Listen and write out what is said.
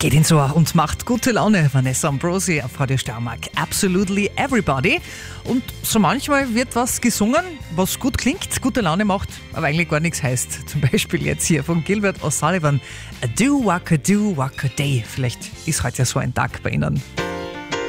Geht ins Ohr und macht gute Laune. Vanessa Ambrosi auf Radio Steiermark. Absolutely Everybody. Und so manchmal wird was gesungen, was gut klingt, gute Laune macht, aber eigentlich gar nichts heißt. Zum Beispiel jetzt hier von Gilbert O'Sullivan. A do waka day. Vielleicht ist heute ja so ein Tag bei Ihnen.